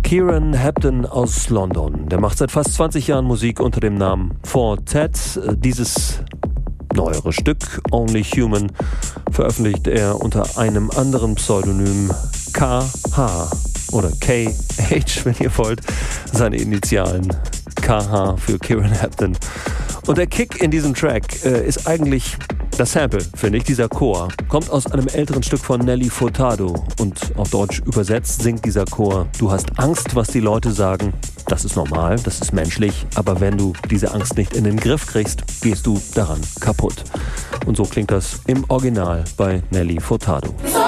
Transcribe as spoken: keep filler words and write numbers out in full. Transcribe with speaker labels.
Speaker 1: Kieran Hebden aus London. Der macht seit fast zwanzig Jahren Musik unter dem Namen Four Tet. Dieses neuere Stück, Only Human, veröffentlicht er unter einem anderen Pseudonym, K H oder K H, wenn ihr wollt, seine Initialen. K H für Kieran Hebden. Und der Kick in diesem Track äh, ist eigentlich das Sample, finde ich. Dieser Chor kommt aus einem älteren Stück von Nelly Furtado und auf Deutsch übersetzt singt dieser Chor: Du hast Angst, was die Leute sagen. Das ist normal, das ist menschlich, aber wenn du diese Angst nicht in den Griff kriegst, gehst du daran kaputt. Und so klingt das im Original bei Nelly Furtado.
Speaker 2: So